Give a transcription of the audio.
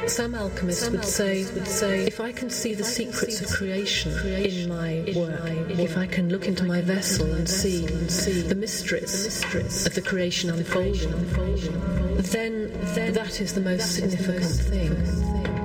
Some alchemists would say, if I can see the secrets of creation in my work, if I can look into my vessel and see the mysteries of the creation unfolding, then that is the most significant thing.